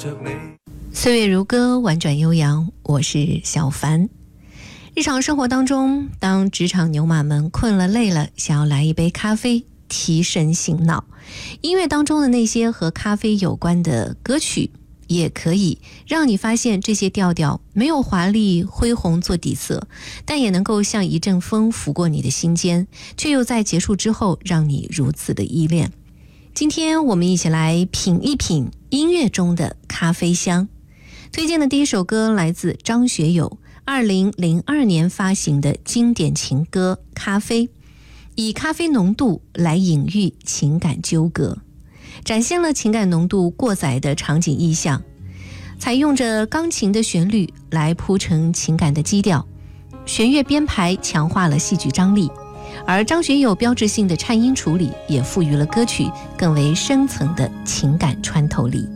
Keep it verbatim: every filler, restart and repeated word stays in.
着你。 岁月如歌，婉转悠扬，我是小凡。日常生活当中，当职场牛马们困了累了，想要来一杯咖啡提神醒脑，音乐当中的那些和咖啡有关的歌曲也可以让你发现这些调调没有华丽恢宏做底色，但也能够像一阵风拂过你的心间，却又在结束之后让你如此的依恋。今天我们一起来品一品音乐中的咖啡香。推荐的第一首歌来自张学友二零零二年发行的经典情歌《咖啡》，以咖啡浓度来隐喻情感纠葛，展现了情感浓度过载的场景意象，采用着钢琴的旋律来铺成情感的基调，弦乐编排强化了戏剧张力，而张学友标志性的颤音处理也赋予了歌曲更为深层的情感穿透力。